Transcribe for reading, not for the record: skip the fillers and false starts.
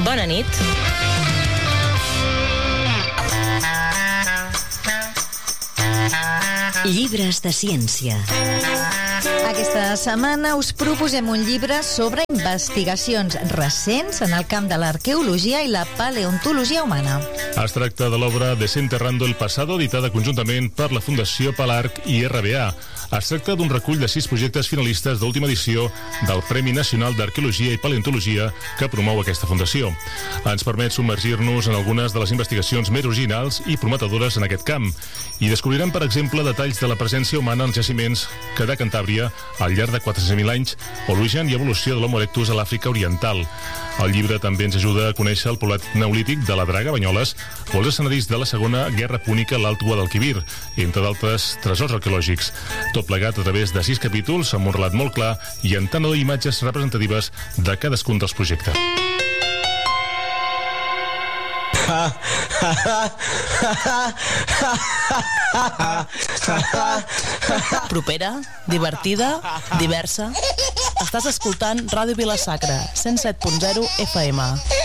Bona nit. Llibres de ciència. Aquesta setmana us proposem un llibre sobre investigacions recents en el camp de l'arqueologia i la paleontologia humana. Es tracta de l'obra Desenterrando el Pasado, editada conjuntament per la Fundació Palarc i RBA. Es tracta d'un recull de 6 projectes finalistes d'última edició del Premi Nacional d'Arqueologia i Paleontologia que promou aquesta fundació. Ens permet submergir-nos en algunes de les investigacions més originals i prometedores en aquest camp i descobrirem, per exemple, detalls de la presència humana en jaciments que de Cantàbria al llarg de 400.000 anys o l'origen i evolució de l'Homo erectus a l'Àfrica Oriental. El llibre també ens ajuda a conèixer el poblat neolític de la Draga, Banyoles, o els escenaris de la Segona Guerra Púnica a l'Alt Guadalquivir, entre d'altres tresors arqueològics. Tot plegat a través de 6 capítols amb un relat molt clar i amb tant imatges representatives de cadascun dels projectes. Propera, divertida, diversa. Estàs escoltant Ràdio Vila-sacra, 107.0 FM.